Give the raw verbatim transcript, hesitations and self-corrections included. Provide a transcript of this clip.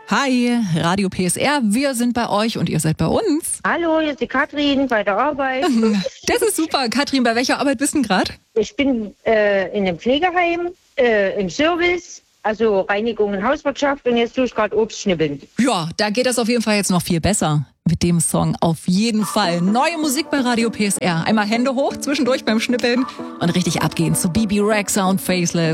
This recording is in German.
Hi, Radio P S R, wir sind bei euch und ihr seid bei uns. Hallo, hier ist die Katrin bei der Arbeit. Das ist super. Katrin, bei welcher Arbeit bist du gerade? Ich bin äh, in einem Pflegeheim, äh, im Service, also Reinigung und Hauswirtschaft, und jetzt tue ich gerade Obst schnippeln. Ja, da geht das auf jeden Fall jetzt noch viel besser. Mit dem Song auf jeden Fall. Neue Musik bei Radio P S R. Einmal Hände hoch zwischendurch beim Schnippeln und richtig abgehen zu Bibi Rexha und Faceless.